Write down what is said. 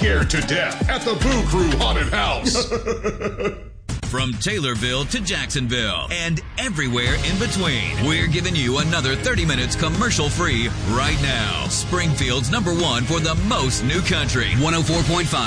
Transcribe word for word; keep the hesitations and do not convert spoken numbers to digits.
scared to death at the Boo Crew Haunted House. From Taylorville to Jacksonville and everywhere in between, we're giving you another thirty minutes commercial-free right now. Springfield's number one for the most new country. one oh four point five